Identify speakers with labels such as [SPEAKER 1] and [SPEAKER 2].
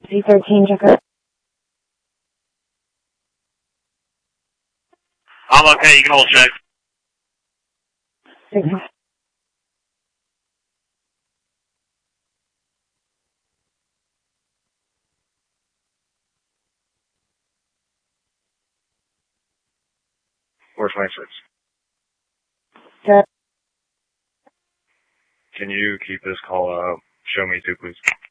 [SPEAKER 1] C13 checker.
[SPEAKER 2] I'm okay, you can hold check.
[SPEAKER 1] Signal.
[SPEAKER 2] Where's 26?
[SPEAKER 1] Set.
[SPEAKER 2] Can you keep this call show me too, please?